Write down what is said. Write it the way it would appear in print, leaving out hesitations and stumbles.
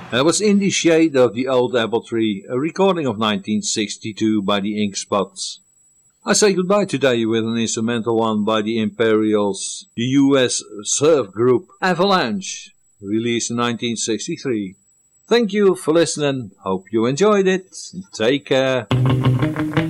That was In the Shade of the Old Apple Tree, a recording of 1962 by the Ink Spots. I say goodbye today with an instrumental one by the Imperials, the US surf group Avalanche, released in 1963. Thank you for listening, hope you enjoyed it, take care.